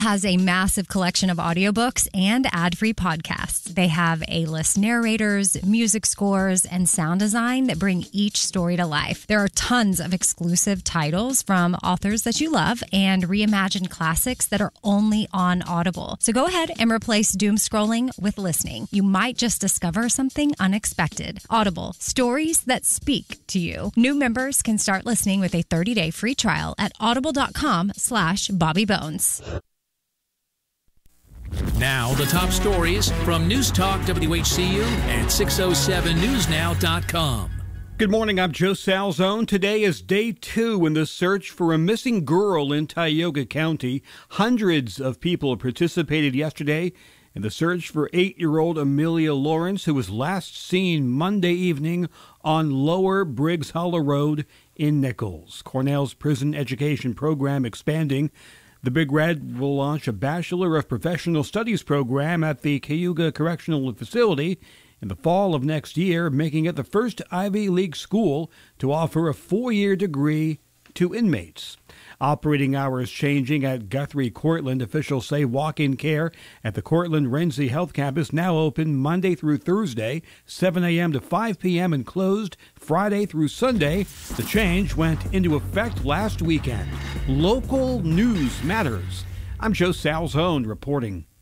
has a massive collection of audiobooks and ad-free podcasts. They have A-list narrators, music scores, and sound design that bring each story to life. There are tons of exclusive titles from authors that you love and reimagined classics that are only on Audible. So go ahead and replace doom scrolling with listening. You might just discover something unexpected. Audible, stories that speak to you. New members can start listening with a 30-day free trial at audible.com/BobbyBones. Now, the top stories from News Talk WHCU and 607newsnow.com. Good morning, I'm Joe Salzone. Today is day 2 in the search for a missing girl in Tioga County. Hundreds of people participated yesterday in the search for 8-year-old Amelia Lawrence, who was last seen Monday evening on Lower Briggs Hollow Road in Nichols. Cornell's prison education program expanding. The Big Red will launch a Bachelor of Professional Studies program at the Cayuga Correctional Facility in the fall of next year, making it the first Ivy League school to offer a 4-year degree to inmates. Operating hours changing at Guthrie Cortland. Officials say walk-in care at the Cortland Renzi Health Campus now open Monday through Thursday, 7 a.m. to 5 p.m. and closed Friday through Sunday. The change went into effect last weekend. Local news matters. I'm Joe Salzone reporting.